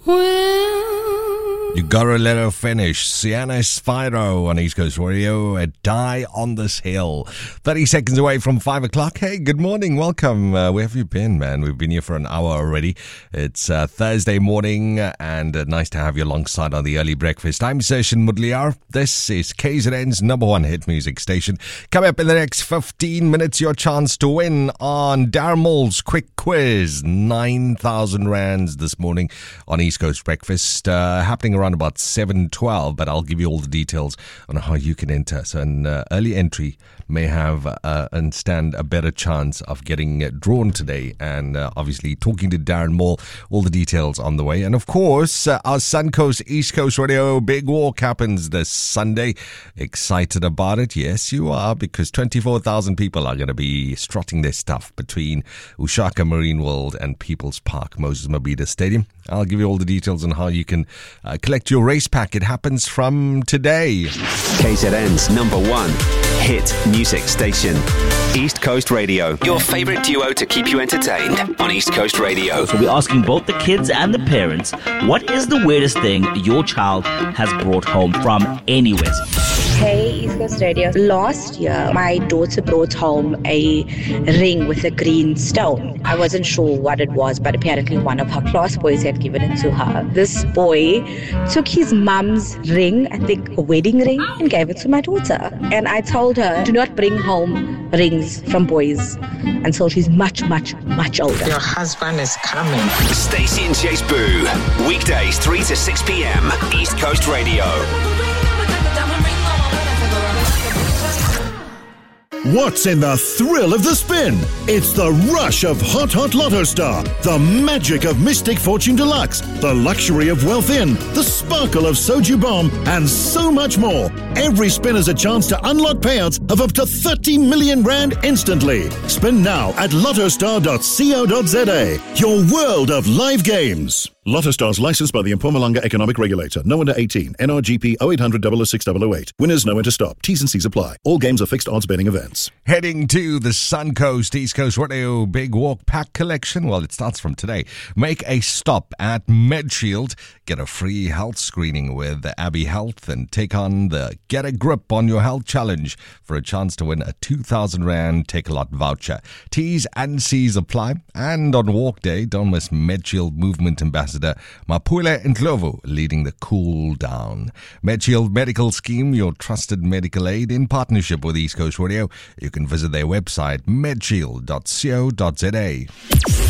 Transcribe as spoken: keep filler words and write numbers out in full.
You gotta let her finish. Sienna Spyro on East Coast Radio at Die on This Hill. thirty seconds away from five o'clock. Hey, good morning. Welcome. Uh, where have you been, man? We've been here for an hour already. It's uh, Thursday morning and uh, nice to have you alongside on the early breakfast. I'm Session Mudliar. This is K Z N's number one hit music station. Coming up in the next fifteen minutes, your chance to win on Darren Moore's quick quiz. nine thousand rands this morning on East Coast Breakfast. Uh, happening around about seven twelve, but I'll give you all the details on how you can enter. So an uh, early entry may have uh, and stand a better chance of getting uh, drawn today. And uh, obviously talking to Darren Moore, all the details on the way. And of course, uh, our Suncoast East Coast Radio Big Walk happens this Sunday. Excited about it? Yes, you are, because twenty-four thousand people are going to be strutting their stuff between Ushaka Marine World and People's Park, Moses Mabhida Stadium. I'll give you all the details on how you can uh, collect your race pack. It happens from today. K Z N's number one hit music station, East Coast Radio. Your favorite duo to keep you entertained on East Coast Radio. So we're asking both the kids and the parents, what is the weirdest thing your child has brought home from anywhere? Hey, East Coast Radio. Last year, my daughter brought home a ring with a green stone. I wasn't sure what it was, but apparently one of her class boys had given it to her. This boy took his mum's ring, I think a wedding ring, and gave it to my daughter. And I told her, do not bring home rings from boys until she's much, much, much older. Your husband is coming. Stacey and Chase Boo, weekdays three to six p.m. East Coast Radio. What's in the thrill of the spin? It's the rush of Hot Hot Lotto Star, the magic of Mystic Fortune Deluxe, the luxury of Wealth In, the sparkle of Soju Bomb, and so much more. Every spin is a chance to unlock payouts of up to thirty million rand instantly. Spin now at lottostar dot co dot za. Your world of live games. Lotto Stars licensed by the Mpumalanga Economic Regulator. No under eighteen. N R G P oh eight hundred double oh six double oh eight. Winners know when to stop. T's and C's apply. All games are fixed odds betting events. Heading to the Suncoast East Coast Radio Big Walk Pack Collection. Well, it starts from today. Make a stop at MedShield. Get a free health screening with Abbey Health and take on the Get a Grip on Your Health Challenge for a chance to win a two thousand rand Take-A-Lot voucher. T's and C's apply. And on Walk Day, don't miss MedShield Movement Ambassador Mapule Ndlovu leading the cool down. MedShield Medical Scheme, your trusted medical aid in partnership with East Coast Radio. You can visit their website, medshield dot co dot za.